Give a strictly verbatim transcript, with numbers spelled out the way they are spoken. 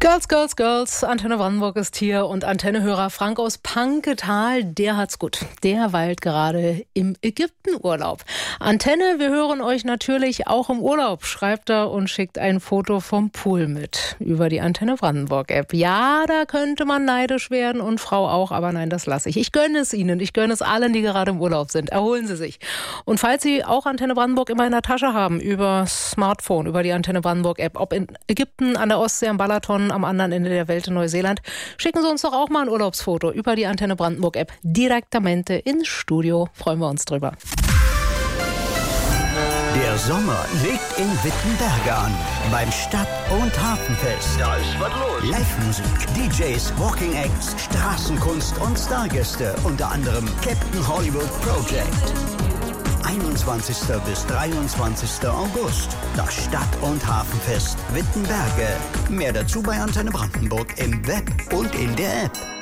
Girls, Girls, Girls, Antenne Brandenburg ist hier und Antennehörer Frank aus Panketal, der hat's gut. Der weilt gerade im Ägyptenurlaub. Antenne, wir hören euch natürlich auch im Urlaub, schreibt er und schickt ein Foto vom Pool mit über die Antenne Brandenburg App. Ja, da könnte man neidisch werden und Frau auch, aber nein, das lasse ich. Ich gönne es Ihnen, ich gönne es allen, die gerade im Urlaub sind. Erholen Sie sich. Und falls Sie auch Antenne Brandenburg immer in der Tasche haben, über Smartphone, über die Antenne Brandenburg App, ob in Ägypten, an der Ostsee, am Balaton, am anderen Ende der Welt in Neuseeland, schicken Sie uns doch auch mal ein Urlaubsfoto über die Antenne Brandenburg App direktamente ins Studio. Freuen wir uns drüber. Der Sommer legt in Wittenberge an. Beim Stadt- und Hafenfest. Da ist was los. Live-Musik, D Js, Walking Acts, Straßenkunst und Stargäste. Unter anderem Captain Hollywood Project. einundzwanzigsten bis dreiundzwanzigsten August. Das Stadt- und Hafenfest Wittenberge. Mehr dazu bei Antenne Brandenburg im Web und in der App.